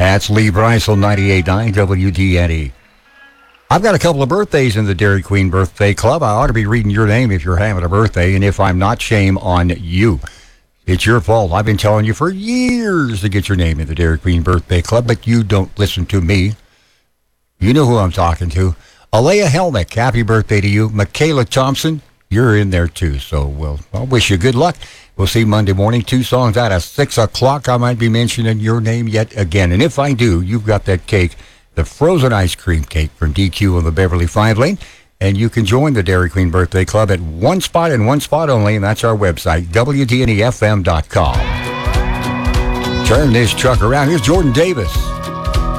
That's Lee Breisel, 98.9 WDNE. I've got a couple of birthdays in the Dairy Queen Birthday Club. I ought to be reading your name if you're having a birthday, and if I'm not, shame on you. It's your fault. I've been telling you for years to get your name in the Dairy Queen Birthday Club, but you don't listen to me. You know who I'm talking to. Alea Helmick, happy birthday to you. Michaela Thompson, you're in there too, so I'll wish you good luck. We'll see Monday morning, 2 songs out at 6 o'clock. I might be mentioning your name yet again, and if I do, you've got that cake, the frozen ice cream cake from DQ on the Beverly 5 lane, and you can join the Dairy Queen Birthday Club at one spot and one spot only, and that's our website, WDNEFM.com. Turn this truck around. Here's Jordan Davis.